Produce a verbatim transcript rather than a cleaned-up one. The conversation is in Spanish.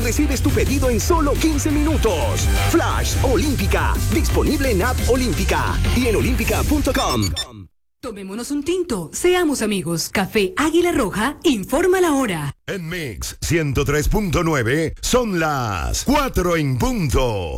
recibes tu pedido en solo quince minutos. Flash Olímpica, disponible en App Olímpica y en olímpica punto com. Tomémonos un tinto, seamos amigos. Café Águila Roja, informa la hora. En Mix ciento tres punto nueve son las cuatro en punto.